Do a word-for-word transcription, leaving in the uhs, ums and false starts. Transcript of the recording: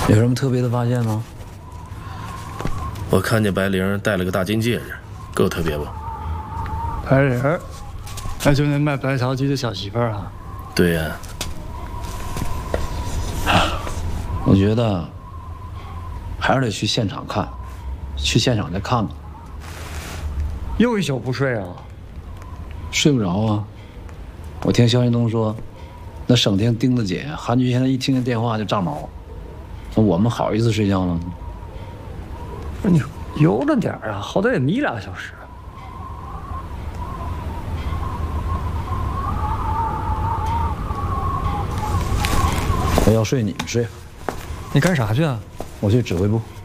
有什么特别的发现吗？ 我看见白玲戴了个大金戒指，够特别不？ 白玲儿，那就那卖白桃鸡的小媳妇儿啊？ 对呀。 我觉得还是得去现场看，去现场再看看。 又一宿不睡啊？ 睡不着啊！我听肖云东说，那省厅丁子姐、韩局现在一听见电话就炸毛，那我们好意思睡觉了？ 不是你悠着点啊，好歹也眯俩小时。 我要睡，你们睡。 你干啥去啊？ 我去指挥部。